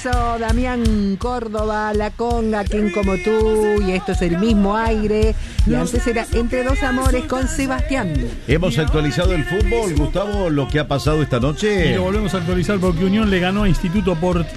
Eso, Damián Córdoba, La Conga, Quien como tú, y esto es El Mismo Aire. Y antes era Entre Dos Amores con Sebastián. Hemos actualizado el fútbol, Gustavo, lo que ha pasado esta noche. Y lo volvemos a actualizar porque Unión le ganó a Instituto por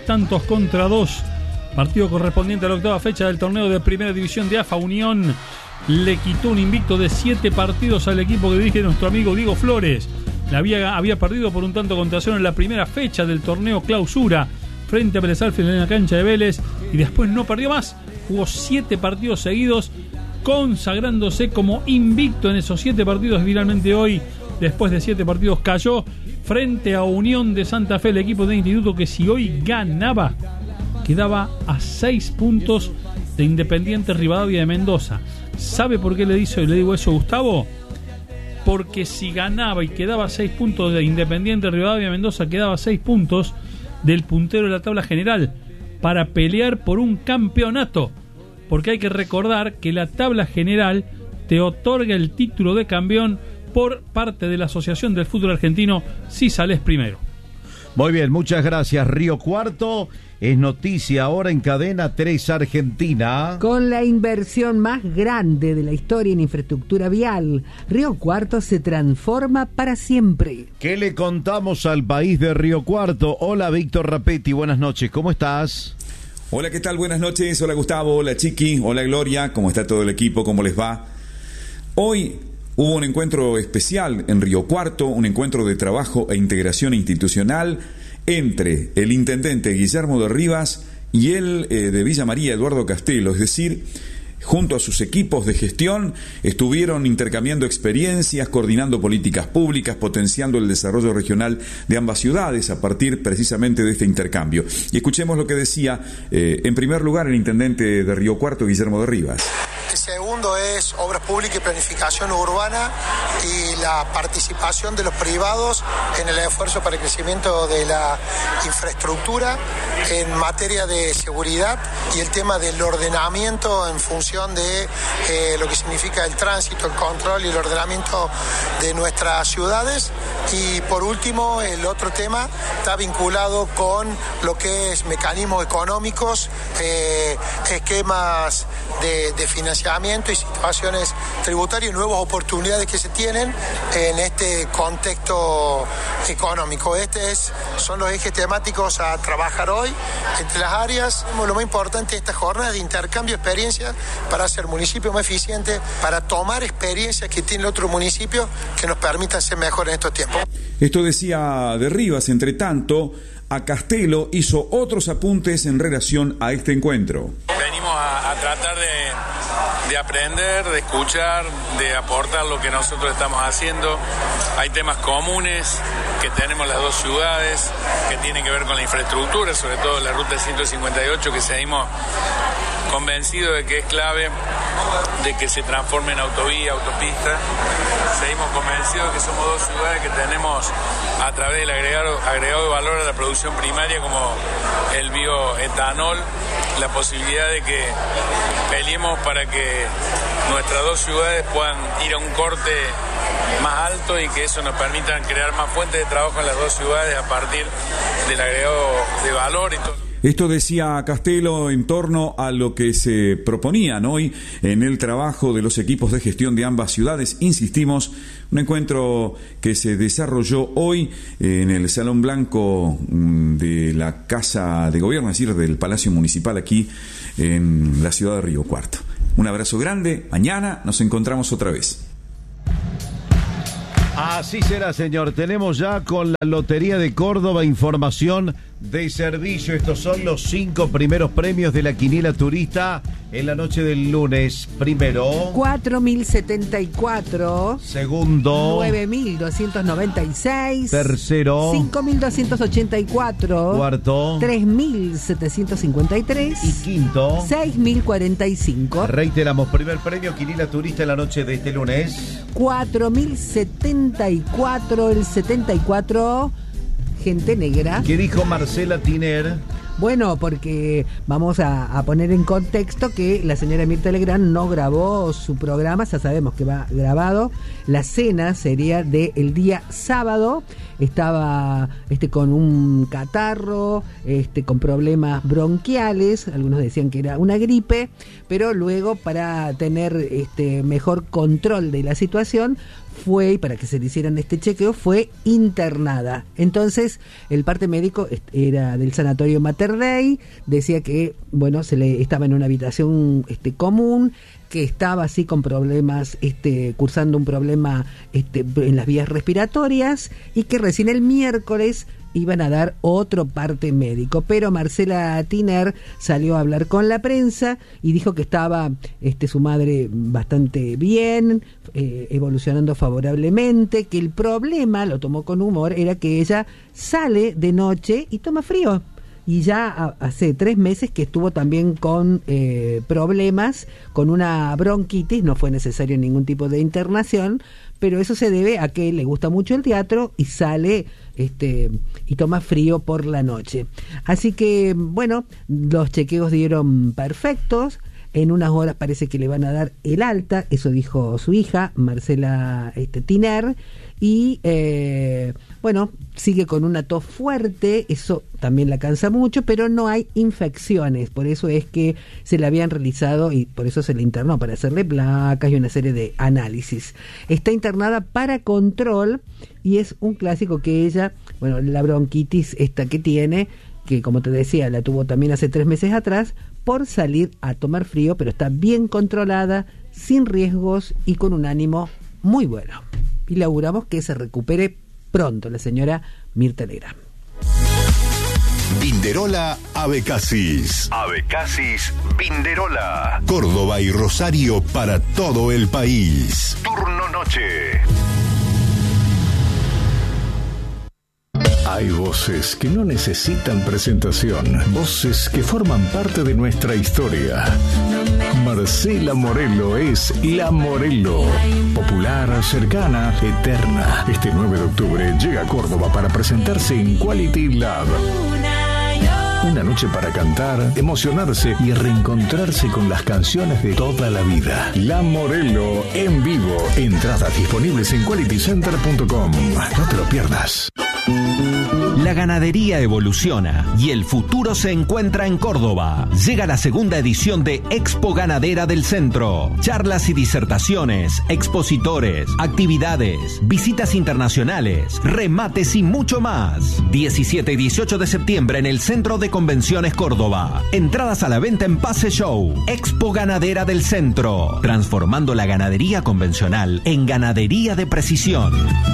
3-2. Partido correspondiente a la octava fecha del torneo de Primera División de AFA. Unión le quitó un invicto de 7 partidos al equipo que dirige nuestro amigo Diego Flores. Había perdido por un tanto contra cero en la primera fecha del torneo Clausura frente a Vélez Sarsfield en la cancha de Vélez, y después no perdió más. Jugó 7 partidos seguidos, consagrándose como invicto en esos 7 partidos. Finalmente hoy, después de 7 partidos, cayó frente a Unión de Santa Fe, el equipo de Instituto, que si hoy ganaba quedaba a 6 puntos de Independiente Rivadavia de Mendoza. ¿Sabe por qué le digo eso, Gustavo? Porque si ganaba y quedaba a 6 puntos de Independiente Rivadavia de Mendoza, quedaba a 6 puntos del puntero de la tabla general para pelear por un campeonato. Porque hay que recordar que la tabla general te otorga el título de campeón por parte de la Asociación del Fútbol Argentino si sales primero. Muy bien, muchas gracias. Río Cuarto es noticia ahora en Cadena 3 Argentina. Con la inversión más grande de la historia en infraestructura vial, Río Cuarto se transforma para siempre. ¿Qué le contamos al país de Río Cuarto? Hola, Víctor Rapetti, buenas noches, ¿cómo estás? Hola, ¿qué tal? Buenas noches, hola Gustavo, hola Chiqui, hola Gloria, ¿cómo está todo el equipo? ¿Cómo les va? Hoy hubo un encuentro especial en Río Cuarto, un encuentro de trabajo e integración institucional entre el intendente Guillermo de Rivas y el de Villa María, Eduardo Castelo, es decir, junto a sus equipos de gestión estuvieron intercambiando experiencias, coordinando políticas públicas, potenciando el desarrollo regional de ambas ciudades a partir precisamente de este intercambio. Y escuchemos lo que decía en primer lugar el intendente de Río Cuarto, Guillermo de Rivas. El segundo es obras públicas y planificación urbana y la participación de los privados en el esfuerzo para el crecimiento de la infraestructura en materia de seguridad y el tema del ordenamiento en función de lo que significa el tránsito, el control y el ordenamiento de nuestras ciudades. Y por último, el otro tema está vinculado con lo que es mecanismos económicos, esquemas de financiamiento y situaciones tributarias y nuevas oportunidades que se tienen en este contexto económico. Son los ejes temáticos a trabajar hoy entre las áreas. Lo más importante de esta jornada de intercambio de experiencias para hacer municipios más eficientes, para tomar experiencias que tiene el otro municipio que nos permitan ser mejores en estos tiempos. Esto decía de Rivas. Entre tanto, a Castelo hizo otros apuntes en relación a este encuentro. Venimos a tratar de aprender, de escuchar, de aportar lo que nosotros estamos haciendo. Hay temas comunes que tenemos las dos ciudades, que tienen que ver con la infraestructura, sobre todo la ruta 158, que seguimos convencidos de que es clave de que se transforme en autovía, autopista. Seguimos convencidos de que somos dos ciudades que tenemos, a través del agregado de valor a la producción primaria, como el bioetanol, la posibilidad de que peleemos para que nuestras dos ciudades puedan ir a un corte más alto y que eso nos permita crear más fuentes de trabajo en las dos ciudades a partir del agregado de valor y todo. Esto decía Castelo en torno a lo que se proponían hoy en el trabajo de los equipos de gestión de ambas ciudades. Insistimos, un encuentro que se desarrolló hoy en el Salón Blanco de la Casa de Gobierno, es decir, del Palacio Municipal aquí en la ciudad de Río Cuarto. Un abrazo grande, mañana nos encontramos otra vez. Así será, señor. Tenemos ya con la Lotería de Córdoba información de servicio. Estos son los 5 primeros premios de la quiniela turista en la noche del lunes. Primero, 4.074. Segundo, 9.296. Tercero, 5.284. Cuarto, 3.753. Y quinto, 6.045. Reiteramos, primer premio quiniela turista en la noche de este lunes. 4.074, el 74, gente negra. ¿Qué dijo Marcela Tiner? Bueno, porque vamos a poner en contexto que la señora Mirta Legrand no grabó su programa, ya sabemos que va grabado. La cena sería del día sábado. Estaba con un catarro, con problemas bronquiales, algunos decían que era una gripe, pero luego para tener mejor control de la situación fue, y para que se le hicieran este chequeo, fue internada. Entonces el parte médico era del sanatorio Mater Dei, decía que estaba en una habitación común, que estaba así con problemas, cursando un problema en las vías respiratorias, y que recién el miércoles iban a dar otro parte médico. Pero Marcela Tiner salió a hablar con la prensa y dijo que estaba su madre bastante bien, evolucionando favorablemente, que el problema, lo tomó con humor, era que ella sale de noche y toma frío. Y ya hace 3 meses que estuvo también con problemas, con una bronquitis. No fue necesario ningún tipo de internación, pero eso se debe a que le gusta mucho el teatro y sale y toma frío por la noche. Así que, los chequeos dieron perfectos. En unas horas parece que le van a dar el alta, eso dijo su hija, Marcela Tiner. Y sigue con una tos fuerte, eso también la cansa mucho, pero no hay infecciones, por eso es que se la habían realizado y por eso se le internó, para hacerle placas y una serie de análisis. Está internada para control y es un clásico que ella, la bronquitis que tiene, que como te decía, la tuvo también hace 3 meses atrás, por salir a tomar frío, pero está bien controlada, sin riesgos y con un ánimo muy bueno. Y le auguramos que se recupere pronto la señora Mirta Legrand. Vinderola Abecasis. Abecasis Vinderola. Córdoba y Rosario para todo el país. Turno noche. Hay voces que no necesitan presentación, voces que forman parte de nuestra historia. Marcela Morelo es La Morelo, popular, cercana, eterna. Este 9 de octubre llega a Córdoba para presentarse en Quality Lab. Una noche para cantar, emocionarse y reencontrarse con las canciones de toda la vida. La Morelo en vivo. Entradas disponibles en qualitycenter.com. No te lo pierdas. La ganadería evoluciona y el futuro se encuentra en Córdoba. Llega la segunda edición de Expo Ganadera del Centro. Charlas y disertaciones, expositores, actividades, visitas internacionales, remates y mucho más. 17 y 18 de septiembre en el Centro de Convenciones Córdoba. Entradas a la venta en Pase Show. Expo Ganadera del Centro. Transformando la ganadería convencional en ganadería de precisión.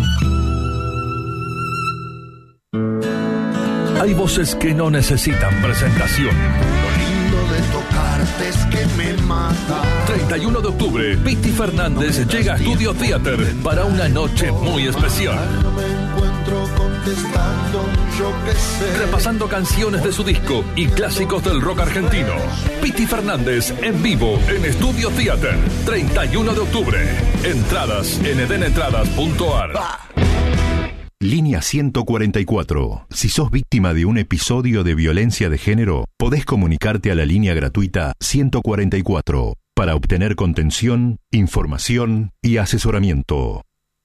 Hay voces que no necesitan presentación. Lo lindo de tocarte es que me mata. 31 de octubre, Piti Fernández llega a Studio Theater para una noche muy especial. No me encuentro contestando, yo qué sé. Repasando canciones de su disco y clásicos del rock argentino. Piti Fernández en vivo en Studio Theater, 31 de octubre. Entradas en edenentradas.ar. Línea 144. Si sos víctima de un episodio de violencia de género, podés comunicarte a la línea gratuita 144 para obtener contención, información y asesoramiento.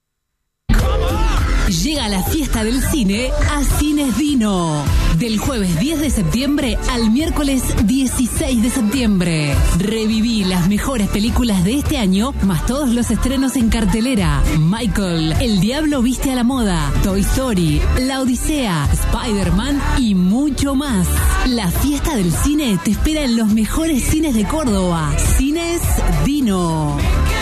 Llega la fiesta del cine a Cines Dino. Del jueves 10 de septiembre al miércoles 16 de septiembre. Reviví las mejores películas de este año, más todos los estrenos en cartelera. Michael, El Diablo Viste a la Moda, Toy Story, La Odisea, Spider-Man y mucho más. La fiesta del cine te espera en los mejores cines de Córdoba. Cines Dino.